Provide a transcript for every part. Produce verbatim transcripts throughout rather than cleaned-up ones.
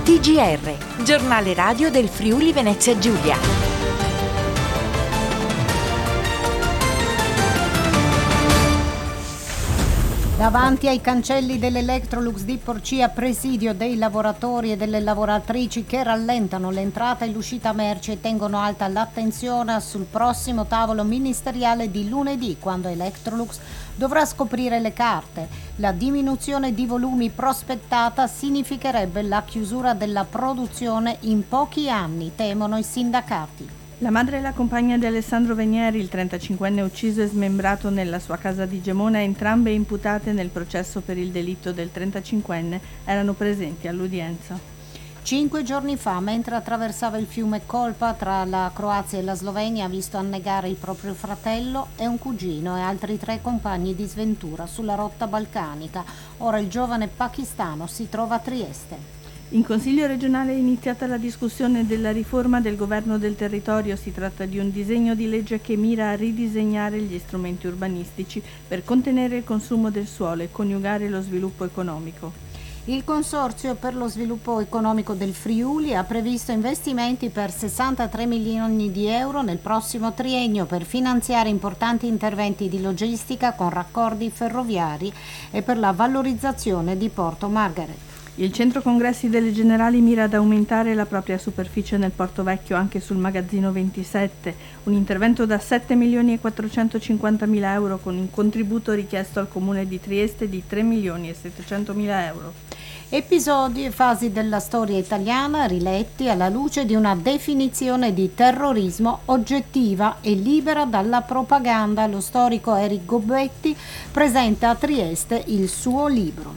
T G R, giornale radio del Friuli Venezia Giulia. Davanti ai cancelli dell'Electrolux di Porcia, presidio dei lavoratori e delle lavoratrici che rallentano l'entrata e l'uscita merci e tengono alta l'attenzione sul prossimo tavolo ministeriale di lunedì, quando Electrolux dovrà scoprire le carte. La diminuzione di volumi prospettata significherebbe la chiusura della produzione in pochi anni, temono i sindacati. La madre e la compagna di Alessandro Venieri, il trentacinquenne ucciso e smembrato nella sua casa di Gemona, entrambe imputate nel processo per il delitto del trentacinquenne, erano presenti all'udienza. Cinque giorni fa, mentre attraversava il fiume Kolpa tra la Croazia e la Slovenia, ha visto annegare il proprio fratello e un cugino e altri tre compagni di sventura sulla rotta balcanica. Ora il giovane pakistano si trova a Trieste. In Consiglio regionale è iniziata la discussione della riforma del governo del territorio. Si tratta di un disegno di legge che mira a ridisegnare gli strumenti urbanistici per contenere il consumo del suolo e coniugare lo sviluppo economico. Il Consorzio per lo sviluppo economico del Friuli ha previsto investimenti per sessantatré milioni di euro nel prossimo triennio per finanziare importanti interventi di logistica con raccordi ferroviari e per la valorizzazione di Porto Margaret. Il centro congressi delle Generali mira ad aumentare la propria superficie nel Porto Vecchio anche sul magazzino ventisette, un intervento da sette milioni e quattrocentocinquantamila euro con un contributo richiesto al comune di Trieste di tre milioni e settecentomila euro. Episodi e fasi della storia italiana riletti alla luce di una definizione di terrorismo oggettiva e libera dalla propaganda. Lo storico Eric Gobetti presenta a Trieste il suo libro.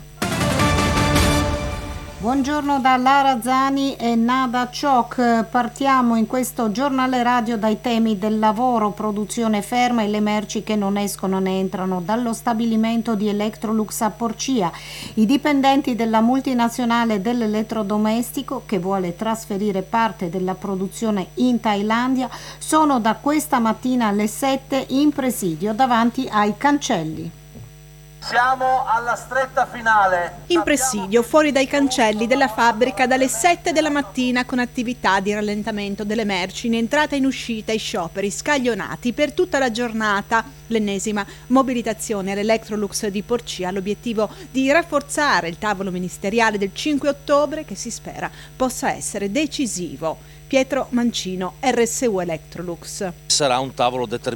Buongiorno da Lara Zani e Nada Ciok. Partiamo in questo giornale radio dai temi del lavoro, produzione ferma e le merci che non escono né entrano dallo stabilimento di Electrolux a Porcia. I dipendenti della multinazionale dell'elettrodomestico, che vuole trasferire parte della produzione in Thailandia, sono da questa mattina alle sette in presidio davanti ai cancelli. Siamo alla stretta finale. In presidio, fuori dai cancelli della fabbrica dalle sette della mattina con attività di rallentamento delle merci in entrata e in uscita e scioperi scaglionati per tutta la giornata. L'ennesima mobilitazione all'Electrolux di Porcia, l'obiettivo di rafforzare il tavolo ministeriale del cinque ottobre che si spera possa essere decisivo. Pietro Mancino, R S U Electrolux. Sarà un tavolo determinante